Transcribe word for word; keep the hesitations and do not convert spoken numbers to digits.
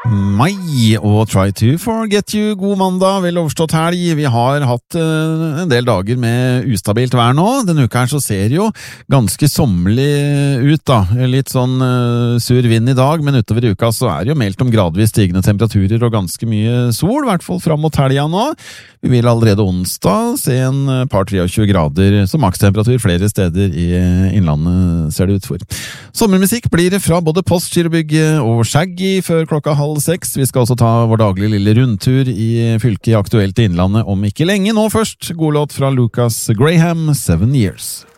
Mai og Try to Forget You. God mandag, vel overstått helg. Vi har hatt uh, en del dager med ustabilt vær nå. Denne uka her så ser jo ganske sommerlig ut da. Litt sånn uh, sur vind i dag, men utover i uka så er det jo meldt om gradvis stigende temperaturer og ganske mye sol, i hvert fall fram mot helga nå. Vi vil allerede onsdag se en par treogtjue grader som makstemperatur flere steder i innlandet, ser det ut for. Sommermusikk blir fra både Post, Skirobygge og Shaggy før klokka halv seks. Vi skal også ta vår daglige lille rundtur i fylket i aktuelt i innlandet om ikke lenge. Nå først, god låt fra Lucas Graham, Seven Years.